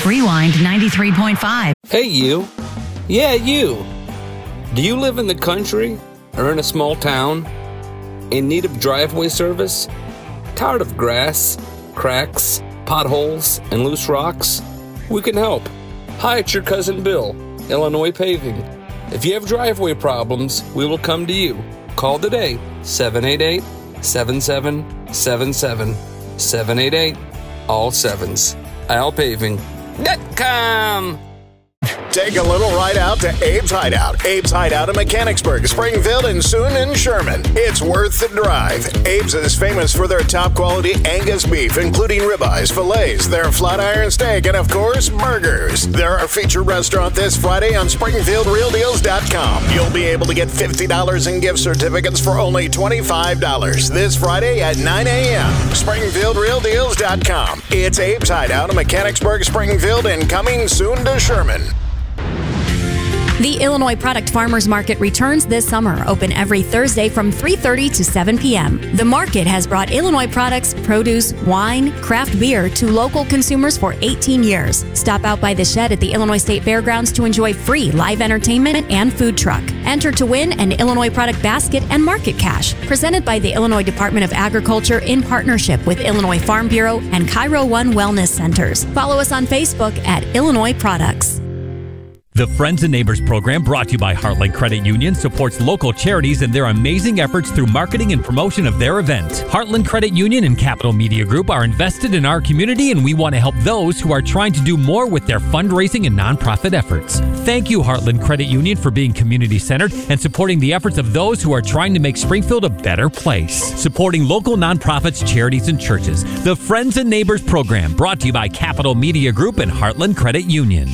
Rewind 93.5. Hey, you. Yeah, you. Do you live in the country or in a small town? In need of driveway service? Tired of grass, cracks, potholes, and loose rocks? We can help. Hi, it's your cousin Bill, Illinois Paving. If you have driveway problems, we will come to you. Call today, 788-7777. 788, all sevens. AlPaving.com. Take a little ride out to Abe's Hideout. Abe's Hideout in Mechanicsburg, Springfield, and soon in Sherman. It's worth the drive. Abe's is famous for their top quality Angus beef, including ribeyes, fillets, their flat iron steak, and of course, burgers. They're our featured restaurant this Friday on SpringfieldRealDeals.com. You'll be able to get $50 in gift certificates for only $25 this Friday at 9 a.m. SpringfieldRealDeals.com. It's Abe's Hideout in Mechanicsburg, Springfield, and coming soon to Sherman. The Illinois Product Farmers Market returns this summer, open every Thursday from 3:30 to 7 p.m. The market has brought Illinois products, produce, wine, craft beer to local consumers for 18 years. Stop out by the shed at the Illinois State Fairgrounds to enjoy free live entertainment and food truck. Enter to win an Illinois product basket and market cash, presented by the Illinois Department of Agriculture in partnership with Illinois Farm Bureau and Cairo One Wellness Centers. Follow us on Facebook at Illinois Products. The Friends and Neighbors program, brought to you by Heartland Credit Union, supports local charities and their amazing efforts through marketing and promotion of their event. Heartland Credit Union and Capital Media Group are invested in our community, and we want to help those who are trying to do more with their fundraising and nonprofit efforts. Thank you, Heartland Credit Union, for being community-centered and supporting the efforts of those who are trying to make Springfield a better place. Supporting local nonprofits, charities, and churches. The Friends and Neighbors program, brought to you by Capital Media Group and Heartland Credit Union.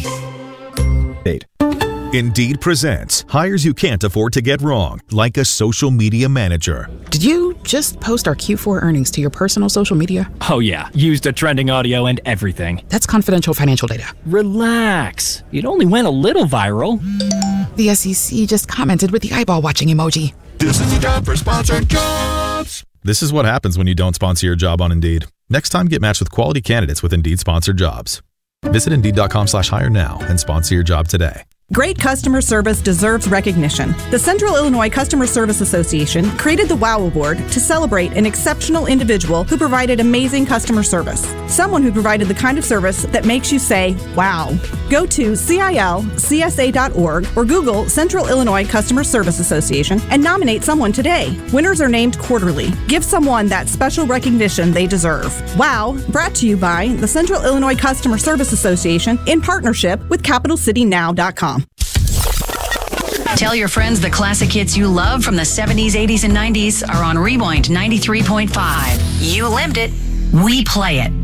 Indeed presents hires you can't afford to get wrong, like a social media manager. Did you just post our Q4 earnings to your personal social media? Oh yeah, used a trending audio and everything. That's confidential financial data. Relax. It only went a little viral. The SEC just commented with the eyeball watching emoji. This is the job for sponsored jobs. This is what happens when you don't sponsor your job on Indeed. Next time, get matched with quality candidates with Indeed sponsored jobs. Visit Indeed.com/hire now and sponsor your job today. Great customer service deserves recognition. The Central Illinois Customer Service Association created the WOW Award to celebrate an exceptional individual who provided amazing customer service. Someone who provided the kind of service that makes you say, wow. Go to CILCSA.org or Google Central Illinois Customer Service Association and nominate someone today. Winners are named quarterly. Give someone that special recognition they deserve. WOW, brought to you by the Central Illinois Customer Service Association in partnership with CapitalCityNow.com. Tell your friends the classic hits you love from the 70s, 80s, and 90s are on Rewind 93.5. You lived it. We play it.